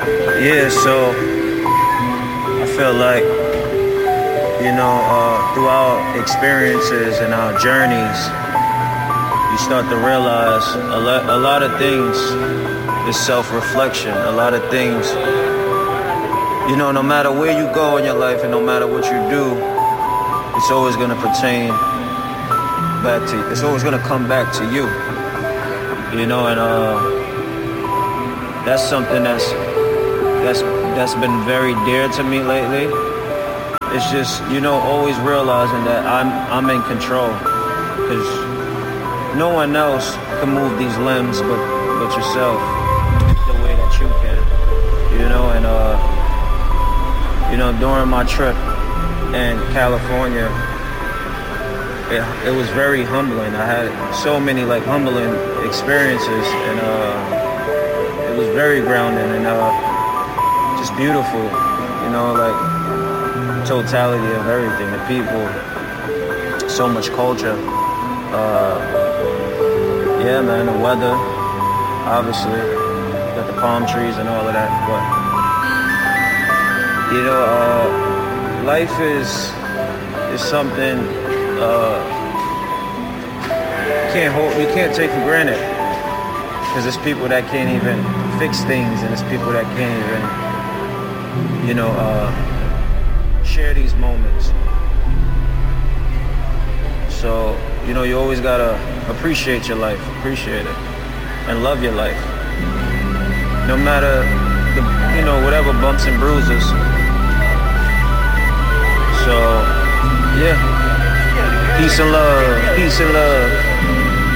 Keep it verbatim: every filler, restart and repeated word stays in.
Yeah, so I feel like, you know, uh, through our experiences and our journeys, you start to realize a lot, a lot of things is self-reflection. A lot of things, you know, no matter where you go in your life and no matter what you do, it's always going to pertain back to, it's always going to come back to you, you know, and uh, that's something that's, that's, that's been very dear to me lately. It's just, you know, always realizing that I'm, I'm in control, because no one else can move these limbs but, but yourself the way that you can, you know, and, uh, you know, during my trip in California, it, it was very humbling. I had so many, like, humbling experiences, and uh, it was very grounding and uh, just beautiful, you know, like, totality of everything, the people, so much culture. Uh, yeah, man, the weather, obviously, got the palm trees and all of that, but, you know, uh, life is, is something, uh, you can't hold, you can't take for granted, because there's people that can't even fix things, and there's people that can't even, you know, uh, share these moments. So, you know, you always gotta appreciate your life, appreciate it, and love your life. No matter, the, you know, whatever bumps and bruises. So, yeah, peace and love, peace and love.